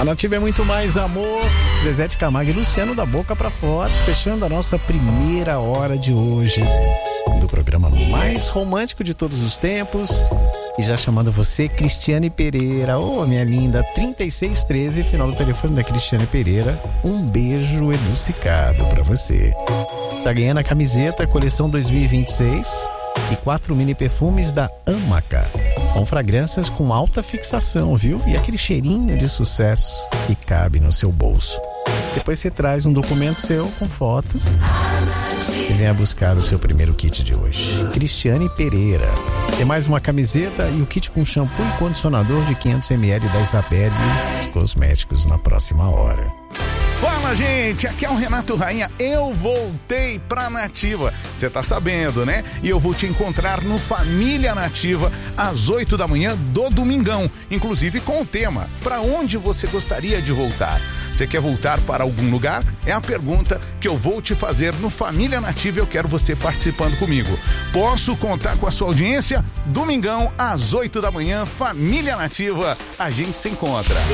A Nativa é muito mais amor. Zezé de Camargo e Luciano da Boca pra Fora, fechando a nossa primeira hora de hoje do programa mais romântico de todos os tempos. E já chamando você, Cristiane Pereira. Ô, minha linda, 3613, final do telefone da Cristiane Pereira. Um beijo adocicado pra você. Tá ganhando a camiseta coleção 2026 e 4 mini perfumes da Amaca, com fragrâncias com alta fixação, viu? E aquele cheirinho de sucesso que cabe no seu bolso. Depois você traz um documento seu com foto e venha buscar o seu primeiro kit de hoje. Cristiane Pereira. Tem mais uma camiseta e o kit com shampoo e condicionador de 500ml da Isabelles Cosméticos na próxima hora. Fala, gente, aqui é o Renato Rainha. Eu voltei pra Nativa, você tá sabendo, né? E eu vou te encontrar no Família Nativa às 8 da manhã do domingão, inclusive com o tema: pra onde você gostaria de voltar? Você quer voltar para algum lugar? É a pergunta que eu vou te fazer no Família Nativa. Eu quero você participando comigo. Posso contar com a sua audiência? Domingão às 8 da manhã, Família Nativa. A gente se encontra.